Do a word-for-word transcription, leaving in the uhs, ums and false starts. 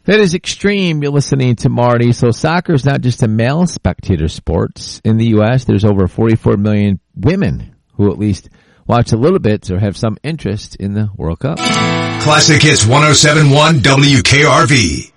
That is Extreme. You're listening to Marty. So soccer is not just a male spectator sport. In the U S, there's over forty-four million women who at least watch a little bit or have some interest in the World Cup. Classic Hits one oh seven point one W K R V.